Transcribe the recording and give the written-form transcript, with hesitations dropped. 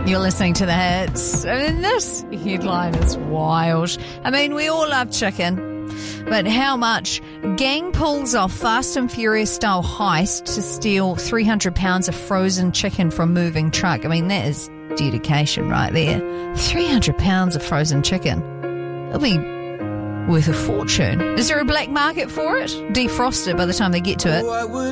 You're listening to The Hits. I mean, this headline is wild. I mean, we all love chicken, but how much? Gang pulls off Fast and Furious style heist to steal 300 pounds of frozen chicken from moving truck. I mean, that is dedication right there. 300 pounds of frozen chicken. It'll be worth a fortune. Is there a black market for it? Defrosted by the time they get to it.